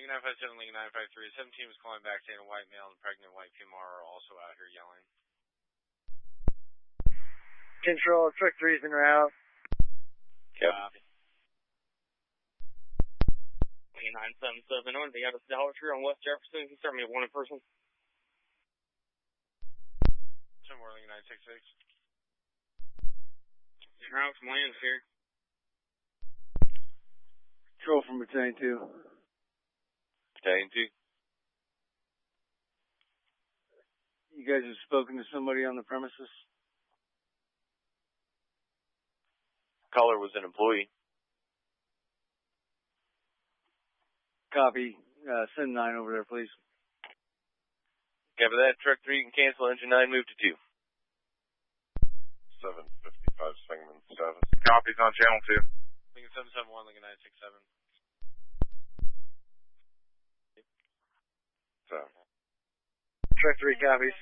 Lincoln 957, Lincoln 953. 17 was calling back saying a white male and pregnant white female are also out here yelling. Control, truck 3's en route. Copy. 977 on the out of Dollar Tree on West Jefferson. Can you start me at one in person? Some more Lincoln 966. Alex Lands here. Control from Battalion 2. Battalion 2. You guys have spoken to somebody on the premises? Caller was an employee. Copy. Send 9 over there, please. Copy that. Truck 3 can cancel. Engine 9, move to 2. 755 Singman 7. Copies on channel 2. Lincoln 771, Lincoln 967. So. Truck 3 copies.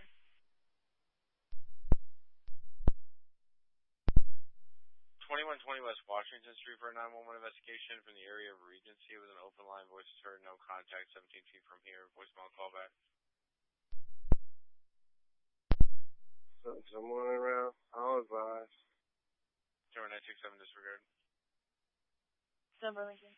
2120 West Washington Street for a 911 investigation from the area of Regency. It was an open line. Voice is heard. No contact. 17 feet from here. Voicemail callback. Someone around. I'll advise. Number 967 disregard. Silver Lincoln.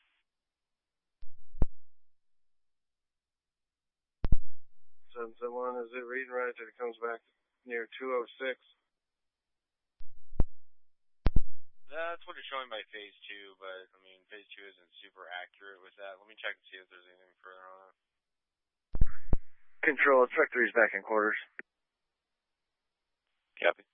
Someone, is it reading right that it comes back near 206? That's what it's showing by phase 2, but, I mean, phase 2 isn't super accurate with that. Let me check and see if there's anything further on that. Control, truck 3's back in quarters. Copy.